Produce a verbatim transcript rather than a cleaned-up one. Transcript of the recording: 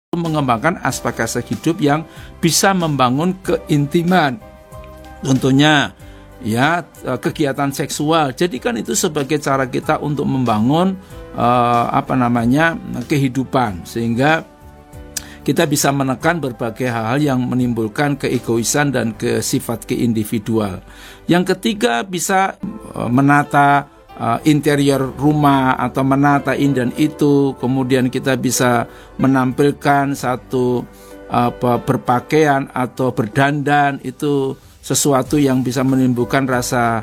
mengembangkan aspek-aspek hidup yang bisa membangun keintiman. Tentunya ya kegiatan seksual. Jadikan itu sebagai cara kita untuk membangun uh, apa namanya kehidupan, sehingga kita bisa menekan berbagai hal-hal yang menimbulkan keegoisan dan ke sifat keindividual. Yang ketiga, bisa uh, menata uh, interior rumah atau menata ini dan itu. Kemudian kita bisa menampilkan satu apa berpakaian atau berdandan, itu sesuatu yang bisa menimbulkan rasa